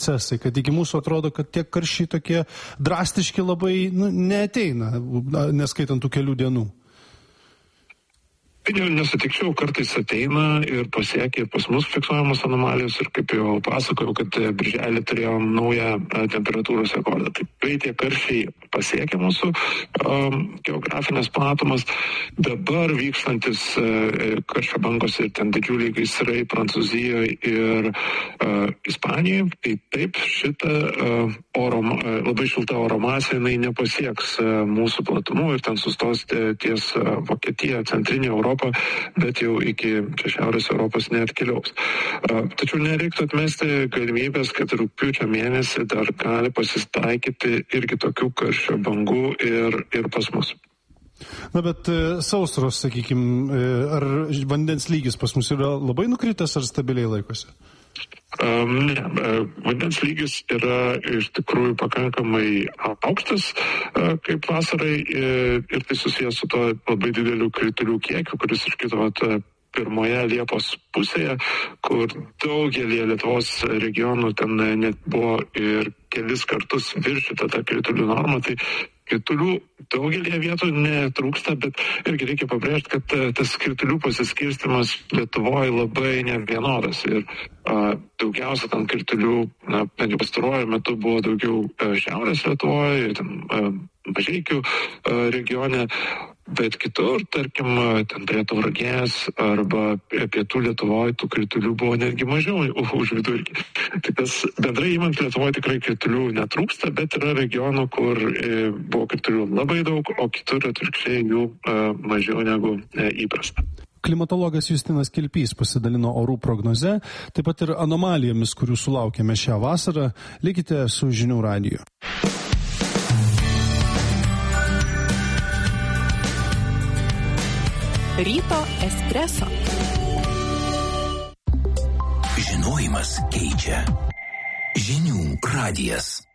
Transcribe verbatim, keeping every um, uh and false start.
procesai, kad iki mūsų atrodo, kad tie karščiai tokie drastiški labai nu, neateina, neskaitant tų kelių dienų. Jau nesutikčiau, kartais ateina ir pasiekia pas mus fiksuojamos anomalijos ir kaip jau pasakojau, kad birželį turėjom naują temperatūros rekordą. Taip, tie karščiai pasiekia mūsų um, geografinės platumas. Dabar vykstantis uh, karščio bangos ir ten didžiuliai gaisrai Prancūzijoje ir uh, Ispanijoje, tai taip šita uh, oro, uh, labai šilta oro masė, jinai nepasieks uh, mūsų platumų ir ten sustos ties uh, Vokietija, centrinė Europa, bet jau iki čia Šiaurės Europos neatkeliaus. Tačiau nereiktų atmesti galimybės, kad rugpjūčio mėnesį dar gali pasistaikyti irgi tokių karščio bangų ir, ir pas mus. Na, bet sausros, sakykime, ar vandens lygis pas mus yra labai nukritęs ar stabiliai laikosi? Um, ne, vandens lygis yra iš tikrųjų pakankamai aukštas uh, kaip vasarai ir, ir tai susijęs su to labai dideliu kritulių kiekiu, kuris iškrito vat, pirmoje Liepos pusėje, kur daugelį Lietuvos regionų ten net buvo ir kelis kartus viršyta ta kritulių norma, tai kritulių daugelį vietų netrūksta, bet irgi reikia pabrėžti, kad tas kritulių pasiskirstimas Lietuvoje labai nevienodas ir a, daugiausia ten kritulių, na, bent jau pastaruoju metu buvo daugiau a, šiaurės Lietuvoje, ten a, Mažeikių a, regione, bet kitur, tarkim, ten prie Tauragės arba pietų Lietuvoje tų kritulių buvo netgi mažiau už vidurkį. Tai tas bendrai įmant Lietuvoje tikrai kritulių netrūksta, bet yra regionų, kur e, buvo kritulių labai daug, o kitur atvirkščiai jų e, mažiau negu e, įprasta. Klimatologas Justinas Kilpys pasidalino orų prognoze, taip pat ir anomalijomis, kurių sulaukėme šią vasarą. Likite su Žinių radiju. Ryto espreso. Žinojimas keičia. Žinių radijas.